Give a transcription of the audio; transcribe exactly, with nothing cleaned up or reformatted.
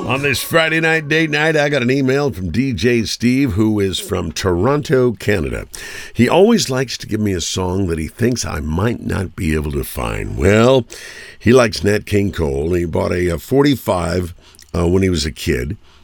On this Friday night date night, I got an email from D J Steve, who is from Toronto, Canada. He always likes to give me a song that he thinks I might not be able to find. Well, he likes Nat King Cole. He bought a, a forty-five uh, when he was a kid.